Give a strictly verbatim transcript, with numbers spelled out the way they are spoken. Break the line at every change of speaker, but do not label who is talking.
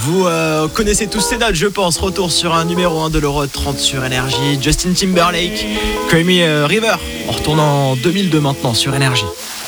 Vous euh, connaissez tous ces dates, je pense. Retour sur un numéro un de l'Euro trente sur Énergie. Justin Timberlake, Creamy euh, River. On retourne en deux mille deux maintenant sur Énergie.